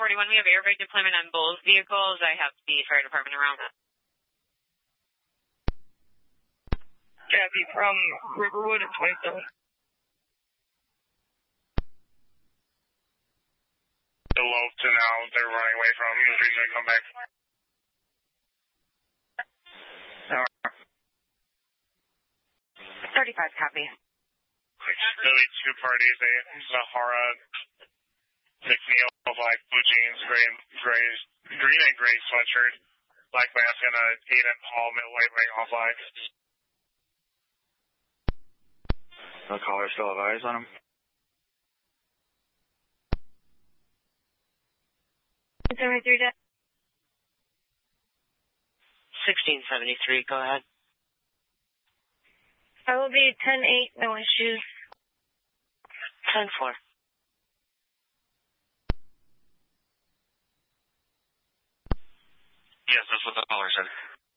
41, we have air brake deployment on both vehicles. I have the fire department around. Gabby from Riverwood at 27. Eloped and now they're running away from him. He's going to come back. 35, copy. Really two parties, a Zahara, McNeil, black blue jeans, green and gray sweatshirt, black mask, and a Aiden Paul white leg all black. The caller still have eyes on him. 1673, go ahead. I will be 10-8, no issues. 10-4. Yes, that's what the caller said.